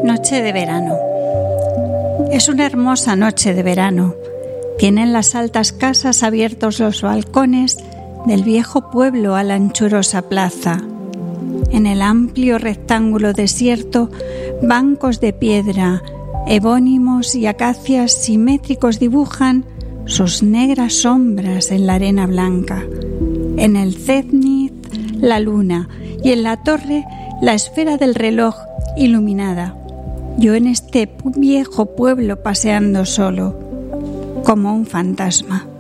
Noche de verano. Es una hermosa noche de verano. Tienen las altas casas abiertos los balcones del viejo pueblo a la anchurosa plaza. En el amplio rectángulo desierto, bancos de piedra, ebónimos y acacias simétricos dibujan sus negras sombras en la arena blanca. En el cénit, la luna, y en la torre, la esfera del reloj iluminada. Yo en este viejo pueblo paseando solo, como un fantasma.